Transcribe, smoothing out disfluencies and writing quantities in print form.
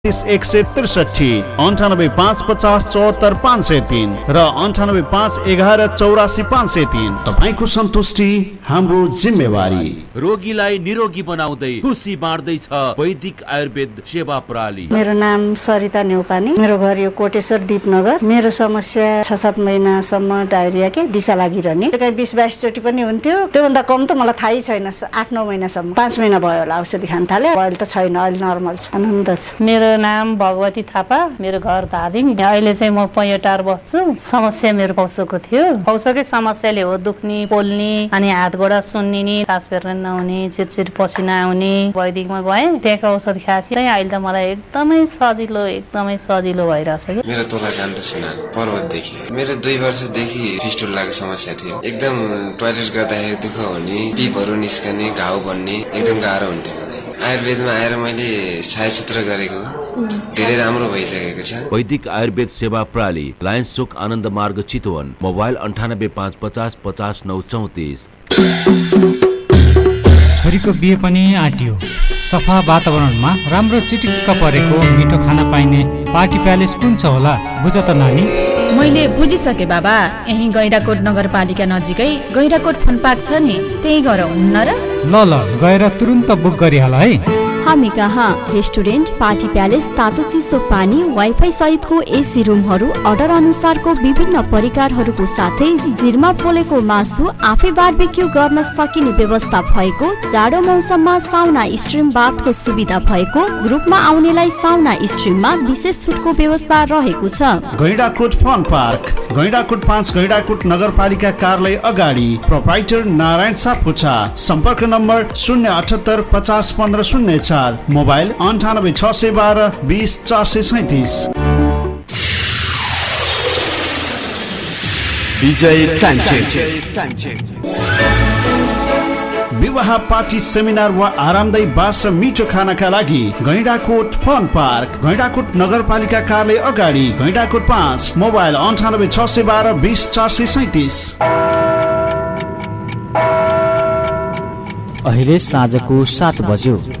163 9855744503 र 9851184503। तपाईको सन्तुष्टि हाम्रो जिम्मेवारी। रोगीलाई निरोगी बनाउँदै खुसी बाँड्दैछ वैदिक आयुर्वेद सेवा प्रणाली। मेरो नाम सरिता नेउपानी, मेरो घर यो कोटेश्वर दीपनगर। मेरो समस्या 6-7 महिनासम्म डायरिया के दिशा लागिरहने, कहीँ 20-22 चोटि पनि हुन्थ्यो। त्योभन्दा कम त मलाई थाहै छैन। 8-9 महिनासम्म, 5 महिना भयो होला औषधि खान थाले। अहिले त छैन, अहिले नर्मल छ, आनन्द छ। मेरो नाम भगवती थापा, मेरो घर धादिङ। अहिले चाहिँ म पैटार बस्छु। समस्या मेरो पौसोको थियो। पौसोकै समस्याले हो दुख्ने, पोल्ने, अनि हात गोडा सुन्निने, सास फेर्न नहुने, चिरचिर पसिना आउने। वैदिकमा गएँ, त्यहाँको औषध खाएपछि अहिले त मलाई एकदमै सजिलो भइरहेछ कि। मेरो तोला कान्त सिन्हा, पर्वतदेखि। मेरो 2 वर्षदेखि फिस्टुलाको समस्या थियो। एकदम टोयलेट गर्दाखेरि दुःख हुने, पिपहरू निस्कने, घाउ बन्ने, एकदम गाह्रो हुन्थ्यो। आयुर्वेदमा आएर मैले छायाचित्र गरेको धेरै राम्रो भइसकेको छ। वैदिक आयुर्वेद सेवा प्रणाली, लायन्स चोक, आनन्द मार्ग, चितवन। मोबाइल 985550 50 934। छोरीको बिहे पनि आँटियो। सफा वातावरणमा राम्रो चिटिक्क परेको मिठो खाना पाइने पार्टी प्यालेस कुन छ होला, बुझ त नानी? मैले बुझिसके बाबा। यही गैंडाकोट नगरपालिका नजिकै गैंडाकोट फन पार्क छ नि, त्यही गर हुन्न र? ल गएर तुरुन्त बुक गरिहाल है। हामी कहाँ रेस्टुरेन्ट, पार्टी प्यालेस, तातो चिसो पानी, वाइफाई सहितको एसी रुमहरू, अर्डर अनुसारको विभिन्न परिकारहरूको साथै जिरमा पोलेको मासु, आफै बारबेक्यू गर्न सकिने व्यवस्था भएको, जाडो मौसममा साउना स्ट्रिम बाथको सुविधा भएको, ग्रुपमा आउनेलाई साउना स्ट्रिममा विशेष छुटको व्यवस्था रहेको छ। गैंडाकोट फन पार्क, गैंडाकोट 5, गैंडाकोट नगरपालिका कार्यालय अगाडि। प्रोप्राइटर नारायण सापकोटा। सम्पर्क नम्बर 078 50 15 04। मोबाइल 98 612 20 437। विजय टान्चे। विवाह, पार्टी, सेमिनार वा आरामदायी बास र मिठो खानाका लागि गैंडाकोट फन पार्क, गैंडाकोट नगरपालिका कार्यालय अगाडि, गैंडाकोट 5। मोबाइल 98 612 20 437। अहिले साँझको 7 बज्यो।